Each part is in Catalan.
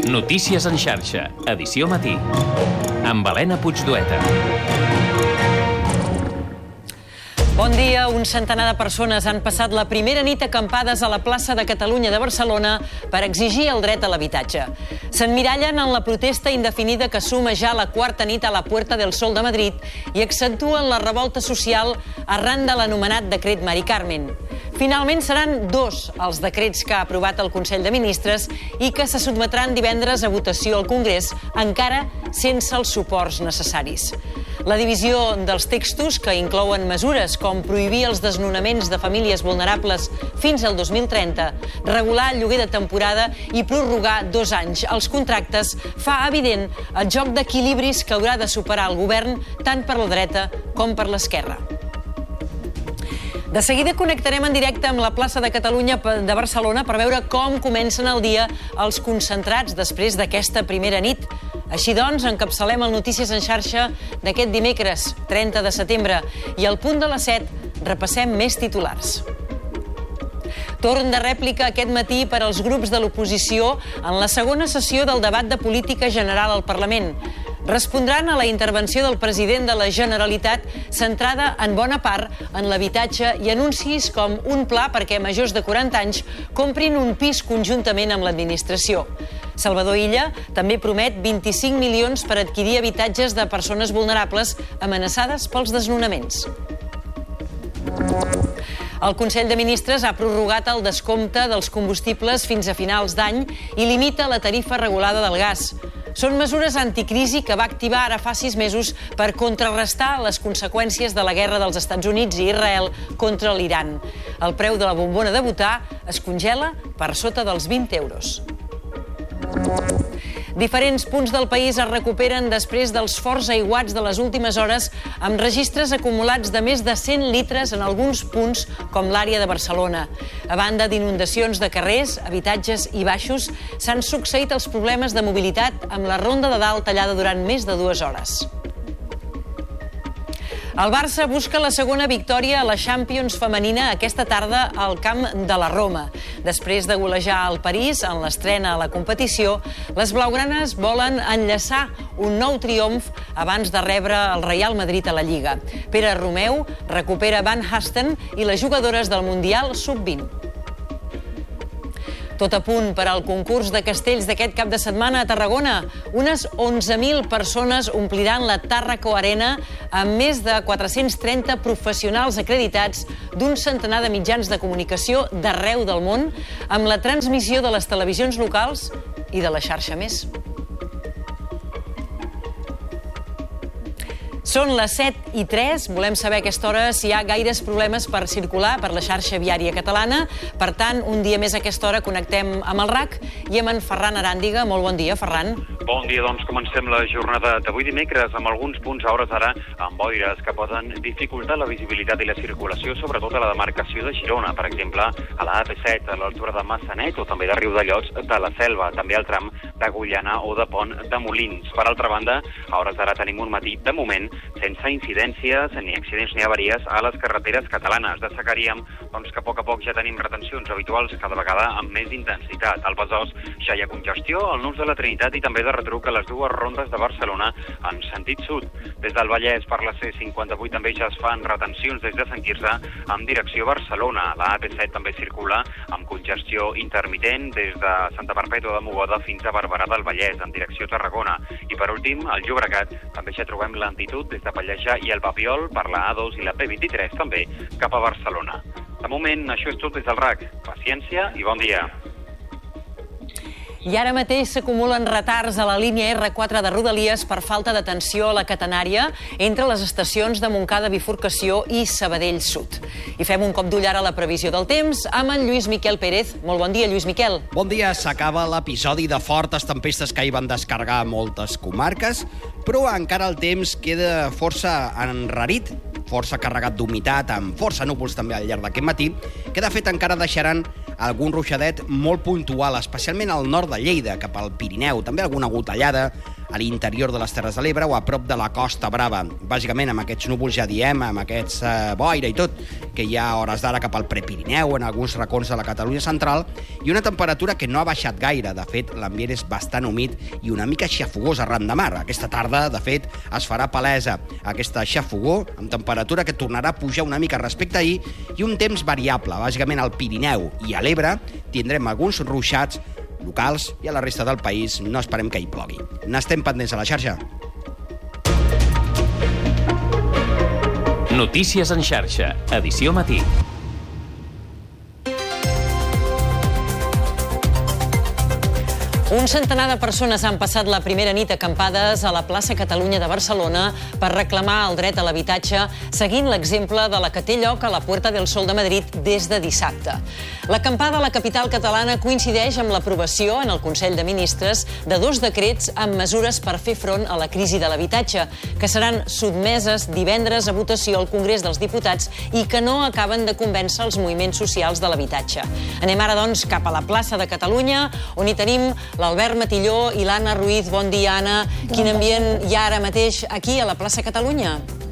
Notícies en xarxa, edició matí, amb Helena Puigdueta. Bon dia. Un centenar de persones han passat la primera nit acampades a la plaça de Catalunya de Barcelona per exigir el dret a l'habitatge. S'emmirallen en la protesta indefinida que suma ja la quarta nit a la Puerta del Sol de Madrid i accentuen la revolta social arran de l'anomenat decret Mari Carmen. Finalment seran 2 els decrets que ha aprovat el Consell de Ministres i que se sotmetran divendres a votació al Congrés, encara sense els suports necessaris. La divisió dels textos, que inclouen mesures com prohibir els desnonaments de famílies vulnerables fins al 2030, regular el lloguer de temporada i prorrogar 2 anys els contractes, fa evident el joc d'equilibris que haurà de superar el govern tant per la dreta com per l'esquerra. De seguida connectarem en directe amb la plaça de Catalunya de Barcelona per veure com comencen el dia els concentrats després d'aquesta primera nit. Així doncs, encapçalem el Notícies en xarxa d'aquest dimecres, 30 de setembre, i al punt de les 7 repassem més titulars. Torn de rèplica aquest matí per als grups de l'oposició en la segona sessió del debat de política general al Parlament. Respondran a la intervenció del president de la Generalitat centrada en bona part en l'habitatge i anuncis com un pla perquè majors de 40 anys comprin un pis conjuntament amb l'administració. Salvador Illa també promet 25 milions per adquirir habitatges de persones vulnerables amenaçades pels desnonaments. El Consell de Ministres ha prorrogat el descompte dels combustibles fins a finals d'any i limita la tarifa regulada del gas. Són mesures anticrisi que va activar ara fa 6 mesos per contrarrestar les conseqüències de la guerra dels Estats Units i Israel contra l'Iran. El preu de la bombona de butà es congela per sota dels 20 euros. Diferents punts del país es recuperen després dels forts aiguats de les últimes hores amb registres acumulats de més de 100 litres en alguns punts com l'àrea de Barcelona. A banda d'inundacions de carrers, habitatges i baixos, s'han succeït els problemes de mobilitat amb la ronda de dalt tallada durant més de 2 hores. El Barça busca la segona victòria a la Champions femenina aquesta tarda al camp de la Roma. Després de golejar el París en l'estrena a la competició, les blaugranes volen enllaçar un nou triomf abans de rebre el Real Madrid a la Lliga. Pere Romeu recupera Van Hasten i les jugadores del Mundial Sub-20. Tot a punt per al concurs de castells d'aquest cap de setmana a Tarragona. Unes 11.000 persones ompliran la Tàrraco Arena amb més de 430 professionals acreditats d'un centenar de mitjans de comunicació d'arreu del món, amb la transmissió de les televisions locals i de la xarxa més. Són les 7:03. Volem saber a aquesta hora si hi ha gaires problemes per circular per la xarxa viària catalana. Per tant, un dia més a aquesta hora connectem amb el RAC i amb en Ferran Aràndiga. Molt bon dia, Ferran. Bon dia, doncs comencem la jornada d'avui dimecres amb alguns punts a hores d'ara amb boires que poden dificultar la visibilitat i la circulació, sobretot a la demarcació de Girona, per exemple, a la AP7, a l'altura de Massanet o també de Riudellots de la Selva, també al tram d'Agullana o de Pont de Molins. Per altra banda, a hores d'ara tenim un matí, de moment, sense incidències, ni accidents ni avaries a les carreteres catalanes. Destacaríem que a poc ja tenim retencions habituals cada vegada amb més intensitat. Al Besòs ja hi ha congestió, al Nus de la Trinitat i també de retruc a les 2 rondes de Barcelona en sentit sud. Des del Vallès per la C58 també ja es fan retencions des de Sant Quirze en direcció a Barcelona. La AP7 també circula amb congestió intermitent des de Santa Perpètua de Mogoda fins a Barberà del Vallès en direcció a Tarragona. I per últim, al Llobregat també ja trobem lentitud des de Pallejà i el Papiol per la A2 i la P23 també cap a Barcelona. De moment, això és tot des del RAC. Paciència i bon dia. I ara mateix s'acumulen retards a la línia R4 de Rodalies per falta d'atenció a la catenària entre les estacions de Montcada Bifurcació i Sabadell Sud. I fem un cop d'ull ara a la previsió del temps amb en Lluís Miquel Pérez. Molt bon dia, Lluís Miquel. Bon dia. S'acaba l'episodi de fortes tempestes que hi van descarregar moltes comarques, però encara el temps queda força enrarit, força carregat d'humitat, amb força núvols també al llarg d'aquest matí, que de fet encara deixaran algun ruixadet molt puntual, especialment al nord de Lleida, cap al Pirineu, també alguna gotellada a l'interior de les Terres de l'Ebre o a prop de la Costa Brava. Bàsicament amb aquests núvols, ja diem, amb aquests boira i tot, que hi ha a hores d'ara cap al Prepirineu, en alguns racons de la Catalunya central, i una temperatura que no ha baixat gaire. De fet, l'ambient és bastant humit i una mica xafogós arran de mar. Aquesta tarda, de fet, es farà palesa aquesta xafogor, amb temperatura que tornarà a pujar una mica respecte a ahir, i un temps variable. Bàsicament al Pirineu i a l'Ebre tindrem alguns ruixats locals i a la resta del país no esperem que hi plogui. N'estem pendents a la xarxa. Notícies en xarxa, edició matí. Un centenar de persones han passat la primera nit acampades a la plaça Catalunya de Barcelona per reclamar el dret a l'habitatge, seguint l'exemple de la que té lloc a la Puerta del Sol de Madrid des de dissabte. L'acampada a la capital catalana coincideix amb l'aprovació en el Consell de Ministres de 2 decrets amb mesures per fer front a la crisi de l'habitatge, que seran sotmeses divendres a votació al Congrés dels Diputats i que no acaben de convèncer els moviments socials de l'habitatge. Anem ara, doncs, cap a la plaça de Catalunya, on hi tenim l'Albert Matilló i l'Anna Ruiz. Bon dia, Anna. Quin ambient hi ha ara mateix aquí a la plaça Catalunya?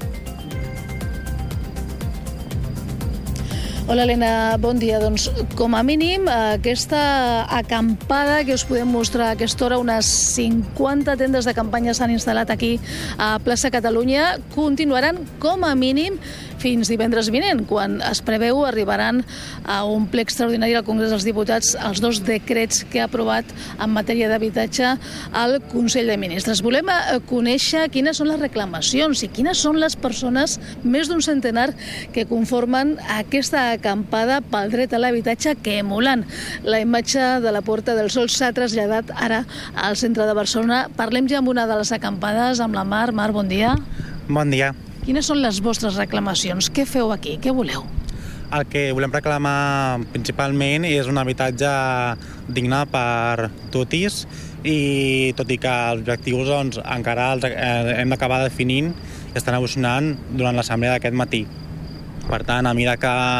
Hola, Helena, bon dia. Doncs, com a mínim, aquesta acampada que us podem mostrar a aquesta hora, unes 50 tendes de campanya s'han instal·lat aquí a plaça Catalunya, continuaran com a mínim fins divendres vinent, quan es preveu arribaran a un ple extraordinari al Congrés dels Diputats els 2 decrets que ha aprovat en matèria d'habitatge al Consell de Ministres. Volem conèixer quines són les reclamacions i quines són les persones, més d'un centenar, que conformen aquesta acampada pel dret a l'habitatge, que, emulant la imatge de la Puerta del Sol, s'ha traslladat ara al centre de Barcelona. Parlem ja amb una de les acampades, amb la Mar. Mar, bon dia. Bon dia. Quines són les vostres reclamacions? Què feu aquí? Què voleu? El que volem reclamar principalment és un habitatge digne per totis, i tot i que els objectius encara els hem d'acabar definint i estan evolucionant durant l'assemblea d'aquest matí. Per tant, a mesura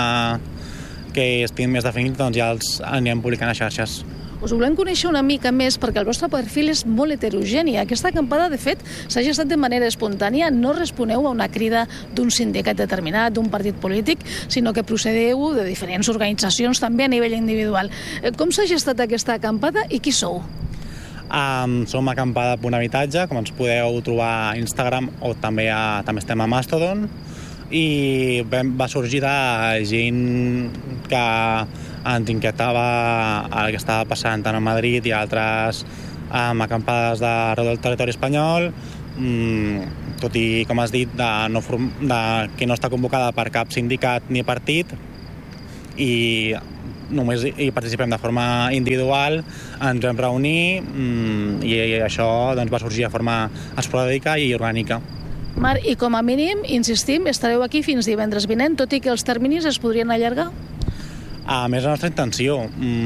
que estiguin més definits, ja els anirem publicant a xarxes. Us volem conèixer una mica més perquè el vostre perfil és molt heterogeni. Aquesta acampada, de fet, s'ha gestat de manera espontània. No responeu a una crida d'un sindicat determinat, d'un partit polític, sinó que procedeu de diferents organitzacions, també a nivell individual. Com s'ha gestat aquesta acampada i qui sou? Som Acampada Punt Habitatge, com ens podeu trobar a Instagram, o també estem a Mastodon, i va sorgir de gent que ens inquietava el que estava passant tant a Madrid i altres acampades d'arreu del territori espanyol, tot i, com has dit, que no està convocada per cap sindicat ni partit, i només hi participem de forma individual. Ens vam reunir i això va sorgir de forma esporàdica i orgànica. Mar, i com a mínim, insistim, estareu aquí fins divendres vinent, tot i que els terminis es podrien allargar? A més, la nostra intenció.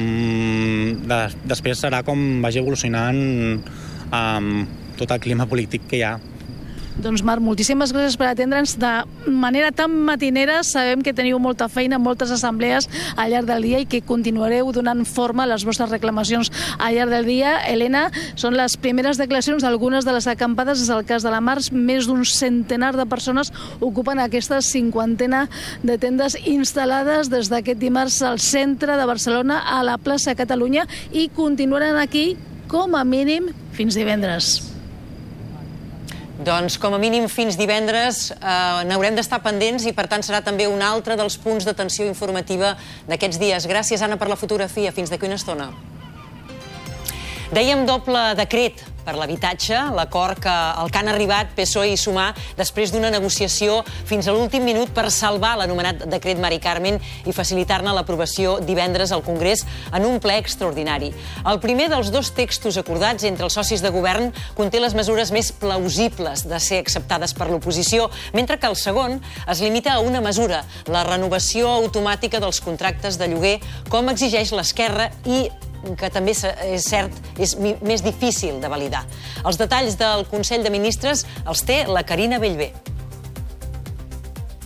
Després serà com vagi evolucionant tot el clima polític que hi ha. Doncs, Marc, moltíssimes gràcies per atendre'ns de manera tan matinera. Sabem que teniu molta feina, moltes assemblees al llarg del dia i que continuareu donant forma a les vostres reclamacions al llarg del dia. Helena, són les primeres declaracions d'algunes de les acampades. És el cas de la Mar. Més d'un centenar de persones ocupen aquesta 50 de tendes instal·lades des d'aquest dimarts al centre de Barcelona, a la plaça Catalunya, i continuaran aquí com a mínim fins divendres. Doncs com a mínim fins divendres n'haurem d'estar pendents i per tant serà també un altre dels punts d'atenció informativa d'aquests dies. Gràcies, Anna, per la fotografia. Fins d'aquí una estona. Dèiem doble decret per l'habitatge, l'acord al que han arribat PSOE i Sumar després d'una negociació fins a l'últim minut per salvar l'anomenat decret Mari Carmen i facilitar-ne l'aprovació divendres al Congrés en un ple extraordinari. El primer dels 2 textos acordats entre els socis de govern conté les mesures més plausibles de ser acceptades per l'oposició, mentre que el segon es limita a una mesura, la renovació automàtica dels contractes de lloguer, com exigeix l'Esquerra i que també és cert, és més difícil de validar. Els detalls del Consell de Ministres els té la Carina Bellver.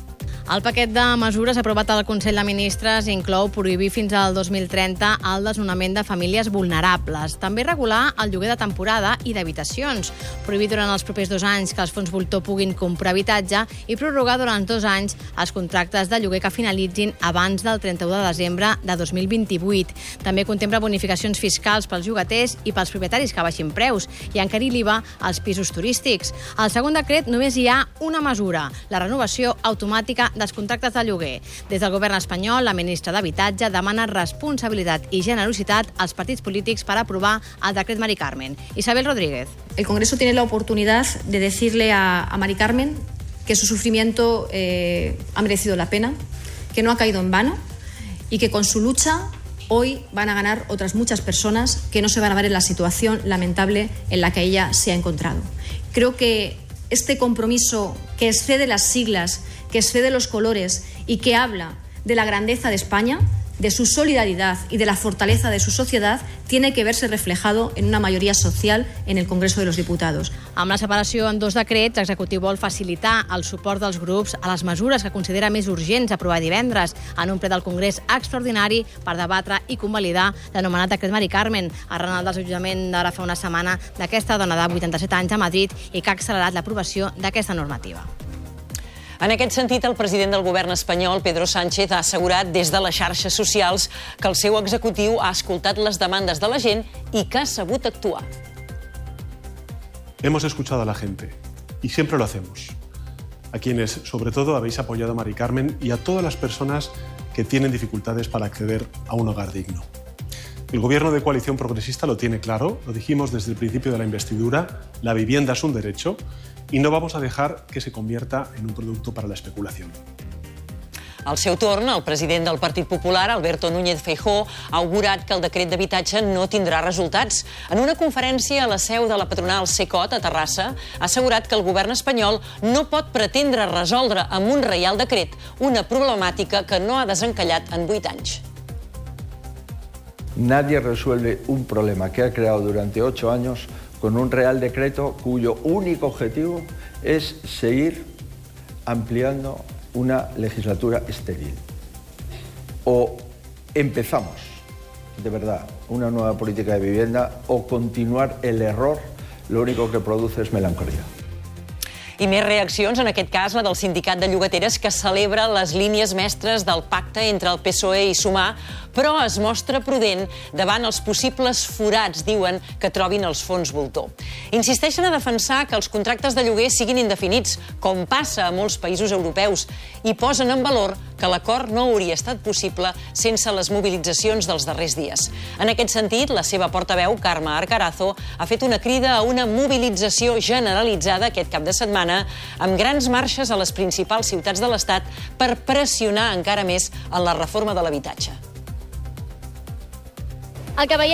El paquet de mesures aprovat al Consell de Ministres inclou prohibir fins al 2030 el desnonament de famílies vulnerables. També regular el lloguer de temporada i d'habitacions. Prohibir durant els propers 2 anys que els fons voltor puguin comprar habitatge i prorrogar durant 2 anys els contractes de lloguer que finalitzin abans del 31 de desembre de 2028. També contempla bonificacions fiscals pels llogaters i pels propietaris que baixin preus i encarir l'IVA als pisos turístics. Al segon decret només hi ha una mesura, la renovació automàtica dels contractes de lloguer. Des del govern espanyol, la ministra d'Habitatge demana responsabilitat i generositat als partits polítics per aprovar el decret Mari Carmen. Isabel Rodríguez. El Congreso tiene la oportunidad de decirle a Mari Carmen que su sufrimiento ha merecido la pena, que no ha caído en vano y que con su lucha hoy van a ganar otras muchas personas que no se van a ver en la situación lamentable en la que ella se ha encontrado. Creo que este compromiso que excede las siglas, que excede los colores y que habla de la grandeza de España, de su solidaridad y de la fortaleza de su sociedad, tiene que verse reflejado en una mayoría social en el Congreso de los Diputados. Amb la separació en 2 decrets, l'executiu vol facilitar el suport dels grups a les mesures que considera més urgents aprovar divendres en un ple del Congrés extraordinari per debatre i convalidar l'anomenat decret Mari Carmen, arran del desallotjament d'ara fa una setmana d'aquesta dona de 87 anys a Madrid i que ha accelerat l'aprovació d'aquesta normativa. En aquest sentit, el president del govern espanyol, Pedro Sánchez, ha assegurat des de les xarxes socials que el seu executiu ha escoltat les demandes de la gent i que ha sabut actuar. Hemos escuchado a la gente y siempre lo hacemos. A quienes, sobre todo, habéis apoyado a Mari Carmen y a todas las personas que tienen dificultades para acceder a un hogar digno. El gobierno de coalición progresista lo tiene claro, lo dijimos desde el principio de la investidura, la vivienda es un derecho y no vamos a dejar que se convierta en un producto para la especulación. Al seu torn, el president del Partit Popular, Alberto Núñez Feijóo, ha augurat que el decret d'habitatge no tindrà resultats. En una conferència a la seu de la patronal CECOT, a Terrassa, ha assegurat que el govern espanyol no pot pretendre resoldre amb un reial decret una problemàtica que no ha desencallat en 8 anys. Nadie resuelve un problema que ha creado durante 8 años con un real decreto cuyo único objetivo es seguir ampliando una legislatura estéril. O empezamos, de verdad, una nueva política de vivienda o continuar el error, lo único que produce es melancolía. I més reaccions, en aquest cas la del Sindicat de Llogateres, que celebra les línies mestres del pacte entre el PSOE i Sumar, però es mostra prudent davant els possibles forats, diuen, que trobin els fons voltor. Insisteixen a defensar que els contractes de lloguer siguin indefinits, com passa a molts països europeus, i posen en valor que l'acord no hauria estat possible sense les mobilitzacions dels darrers dies. En aquest sentit, la seva portaveu, Carme Arcarazo, ha fet una crida a una mobilització generalitzada aquest cap de setmana amb grans marxes a les principals ciutats de l'Estat per pressionar encara més en la reforma de l'habitatge. El que veiem